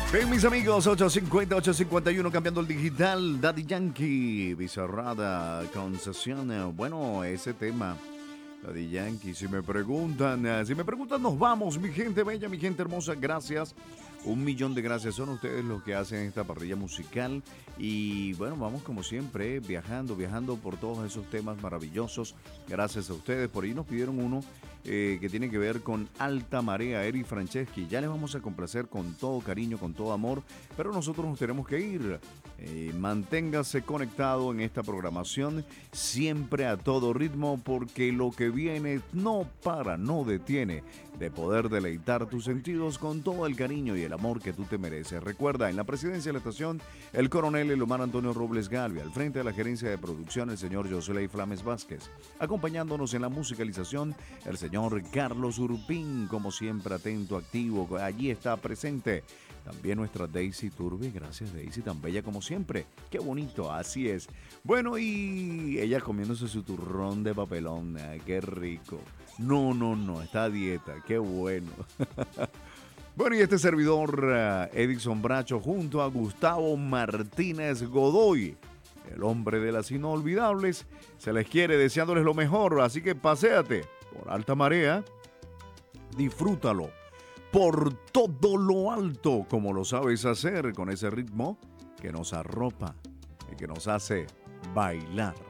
Bien, mis amigos, 850-851, cambiando el digital. Daddy Yankee, Bizarrada, concesión. Bueno, ese tema, Daddy Yankee, si me preguntan, nos vamos, mi gente bella, mi gente hermosa, gracias. 1 millón de gracias, son ustedes los que hacen esta parrilla musical. Y bueno, vamos como siempre, viajando por todos esos temas maravillosos. Gracias a ustedes. Por ahí nos pidieron uno que tiene que ver con Alta Marea, Eri Franceschi. Ya les vamos a complacer con todo cariño, con todo amor, pero nosotros nos tenemos que ir. Manténgase conectado en esta programación, siempre a todo ritmo, porque lo que viene no para, no detiene de poder deleitar tus sentidos con todo el cariño y el amor que tú te mereces. Recuerda, en la presidencia de la estación, el coronel Elomar Antonio Robles Galvia, al frente de la gerencia de producción, el señor Josué Flames Vázquez, acompañándonos en la musicalización, el señor Carlos Urpín, como siempre atento, activo, allí está presente. También nuestra Daisy Turbe, gracias Daisy, tan bella como siempre. Qué bonito, así es. Bueno, y ella comiéndose su turrón de papelón, ay, qué rico. No, está a dieta, qué bueno. Bueno, y este servidor, Edison Bracho, junto a Gustavo Martínez Godoy, el hombre de las inolvidables, se les quiere deseándoles lo mejor, así que paséate por alta marea, disfrútalo por todo lo alto, como lo sabes hacer, con ese ritmo que nos arropa y que nos hace bailar.